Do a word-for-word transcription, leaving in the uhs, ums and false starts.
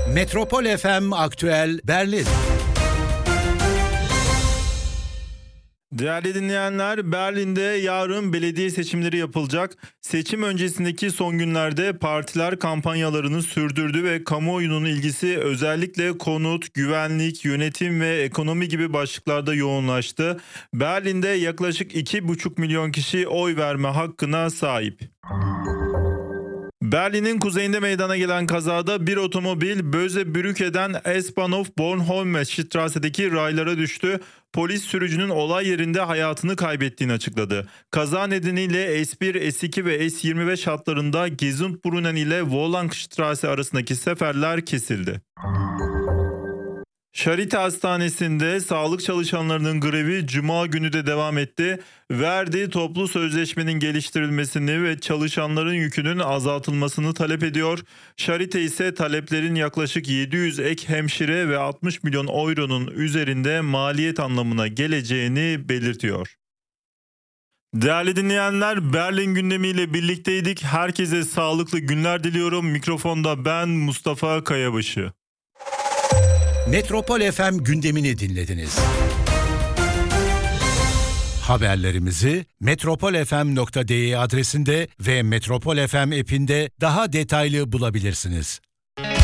Metropol F M Aktüel Berlin. Değerli dinleyenler, Berlin'de yarın belediye seçimleri yapılacak. Seçim öncesindeki son günlerde partiler kampanyalarını sürdürdü ve kamuoyunun ilgisi özellikle konut, güvenlik, yönetim ve ekonomi gibi başlıklarda yoğunlaştı. Berlin'de yaklaşık iki buçuk milyon kişi oy verme hakkına sahip. Berlin'in kuzeyinde meydana gelen kazada bir otomobil Böse-Brücke'den S-Bahnhof-Bornholmer-Strasse'deki raylara düştü. Polis sürücünün olay yerinde hayatını kaybettiğini açıkladı. Kaza nedeniyle S bir, S iki ve S yirmi beş hatlarında Gesundbrunnen ile Wollangstrasse arasındaki seferler kesildi. Charité Hastanesi'nde sağlık çalışanlarının grevi Cuma günü de devam etti. Verdi toplu sözleşmenin geliştirilmesini ve çalışanların yükünün azaltılmasını talep ediyor. Charité ise taleplerin yaklaşık yedi yüz ek hemşire ve altmış milyon euronun üzerinde maliyet anlamına geleceğini belirtiyor. Değerli dinleyenler, Berlin gündemiyle birlikteydik. Herkese sağlıklı günler diliyorum. Mikrofonda ben Mustafa Kayabaşı. Metropol F M gündemini dinlediniz. Haberlerimizi metropol f m nokta d e adresinde ve Metropol F M app'inde daha detaylı bulabilirsiniz.